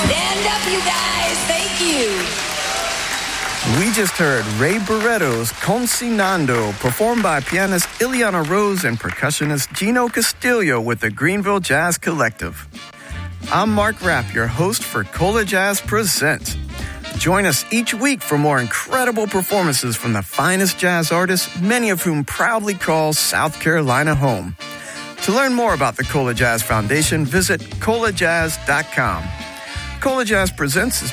Stand up, you guys. Thank you. We just heard Ray Barretto's Consignando, performed by pianist Ileana Rose and percussionist Gino Castillo with the Greenville Jazz Collective. I'm Mark Rapp, your host for Cola Jazz Presents. Join us each week for more incredible performances from the finest jazz artists, many of whom proudly call South Carolina home. To learn more about the Cola Jazz Foundation, visit colajazz.com. Cola Jazz Presents is